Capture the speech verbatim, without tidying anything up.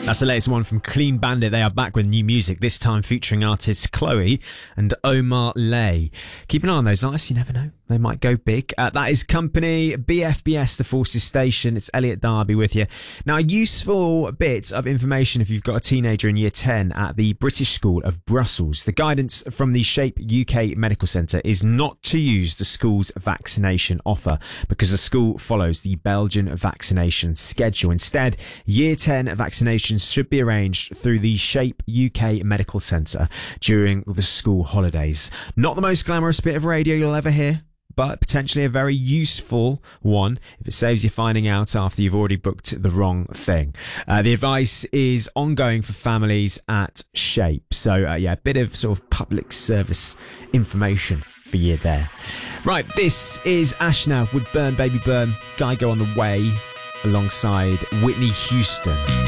That's the latest one from Clean Bandit. They are back with new music, this time featuring artists Chloe and Omar Lay. Keep an eye on those artists, you never know. They might go big. Uh, that is Company, B F B S, The Forces Station. It's Elliot Darby with you. Now, a useful bit of information if you've got a teenager in year ten at the British School of Brussels. The guidance from the Shape U K Medical Centre is not to use the school's vaccination offer because the school follows the Belgian vaccination schedule. Instead, year ten vaccinations should be arranged through the Shape U K Medical Centre during the school holidays. Not the most glamorous bit of radio you'll ever hear, but potentially a very useful one if it saves you finding out after you've already booked the wrong thing. Uh, the advice is ongoing for families at Shape. So, uh, yeah, a bit of sort of public service information for you there. Right, this is Ash now with Burn Baby Burn. Guy Go on the Way alongside Whitney Houston.